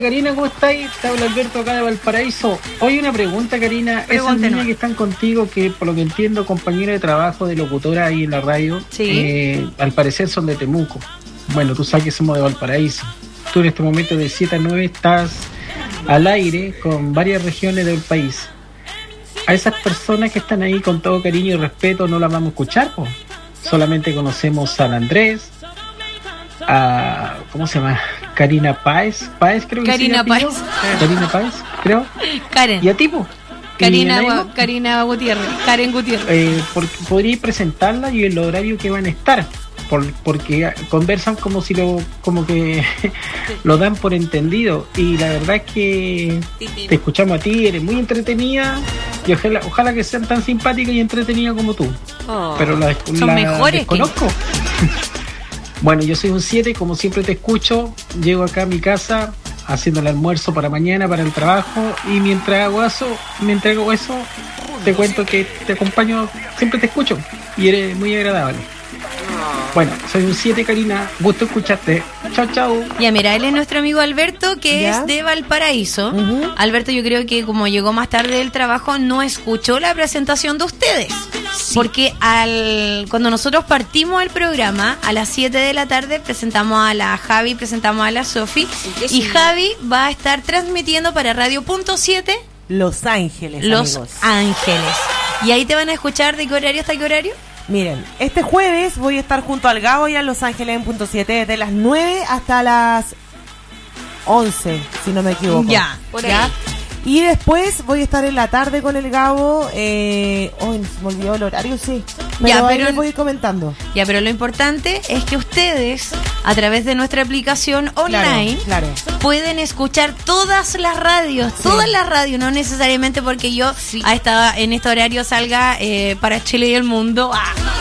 Karina, ¿cómo estáis? Te habla Alberto acá de Valparaíso. Hoy una pregunta, Karina. Esas niñas que están contigo, que por lo que entiendo, compañeros de trabajo, de locutora ahí en la radio, sí. Al parecer son de Temuco. Bueno, tú sabes que somos de Valparaíso. Tú en este momento de 7 a 9 estás al aire con varias regiones del país. A esas personas que están ahí con todo cariño y respeto no las vamos a escuchar, po. Solamente conocemos San Andrés, a ¿cómo se llama? Karina Páez creo que Karina Páez. Karina Páez, creo. Karen. ¿Y a tipo? Karina Gutiérrez. Karen Gutiérrez. Podría presentarla y el horario que van a estar. Porque conversan como que lo dan por entendido, y la verdad es que te escuchamos a ti, eres muy entretenida, y ojalá que sean tan simpáticas y entretenidas como tú. Pero son mejores conozco. Bueno, yo soy un 7, como siempre te escucho, llego acá a mi casa haciendo el almuerzo para mañana, para el trabajo, y mientras hago eso, te cuento que te acompaño, siempre te escucho, y eres muy agradable. Bueno, soy un 7, Karina. Gusto escucharte. Chao, chao. Ya, mira, él es nuestro amigo Alberto, que es de Valparaíso. Alberto, yo creo que como llegó más tarde del trabajo, no escuchó la presentación de ustedes. Sí. Porque cuando nosotros partimos el programa, a las 7 de la tarde, presentamos a la Javi, presentamos a la Sofi. Y Javi va a estar transmitiendo para Radio.7 Los Ángeles, Los amigos. Ángeles. Y ahí te van a escuchar de qué horario hasta qué horario. Miren, este jueves voy a estar junto al Gabo y a Los Ángeles en punto 7 desde las 9 hasta las 11, si no me equivoco. Ya, por ahí. Y después voy a estar en la tarde con el Gabo. Se me olvidó el horario, sí. Pero ahí les voy a ir comentando. Ya, pero lo importante es que ustedes, a través de nuestra aplicación online, pueden escuchar todas las radios. Sí. Todas las radios, no necesariamente porque yo en este horario salga para Chile y el mundo.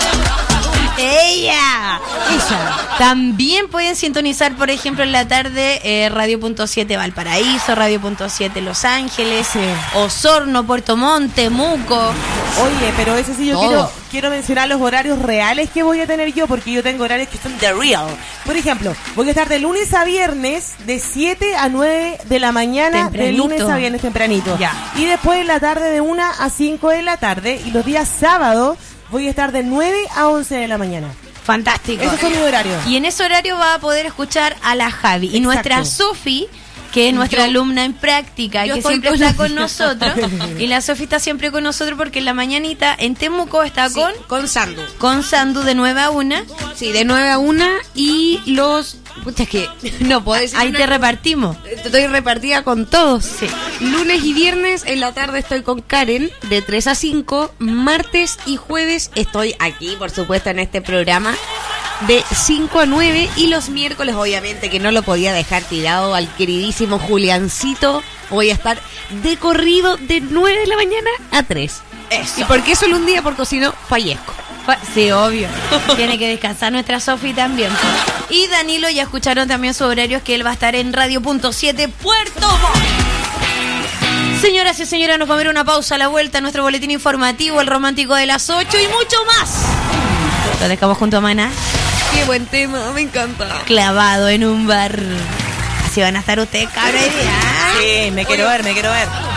Ella. También pueden sintonizar, por ejemplo, en la tarde Radio.7 Valparaíso, Radio.7 Los Ángeles, Osorno, Puerto Montt, Temuco. Oye, pero eso sí, yo quiero mencionar los horarios reales que voy a tener yo, porque yo tengo horarios que son the real. Por ejemplo, voy a estar de lunes a viernes de 7 a 9 de la mañana, de lunes a viernes tempranito. Ya. Y después en la tarde de 1 a 5 de la tarde, y los días sábados voy a estar de 9 a 11 de la mañana. Fantástico. Esos son mis horarios. Y en ese horario va a poder escuchar a la Javi. Exacto. Y nuestra Sofi, que es nuestra alumna en práctica, que siempre está con nosotros. Y la Sofi está siempre con nosotros porque en la mañanita en Temuco está con Sandu. Con Sandu de 9 a 1. Sí, de 9 a 1. Y los... Pucha, es que no puedo decir. Ahí te repartimos. Estoy repartida con todos. Sí. Lunes y viernes en la tarde estoy con Karen de 3 a 5. Martes y jueves estoy aquí, por supuesto, en este programa de 5 a 9. Y los miércoles, obviamente, que no lo podía dejar tirado al queridísimo Juliancito. Voy a estar de corrido de 9 de la mañana a 3. Eso. ¿Y por qué solo un día? Porque si no, fallezco. Sí, obvio. Tiene que descansar nuestra Sofi también. Y Danilo, ya escucharon también su horario, que él va a estar en Radio.7 Puerto Montt. Señoras y señores, nos va a ver una pausa a la vuelta, nuestro boletín informativo, el romántico de las 8 y mucho más. Lo dejamos junto a Maná. Qué buen tema, me encanta. Clavado en un bar. Así van a estar ustedes, cabrón. Sí, me quiero ver.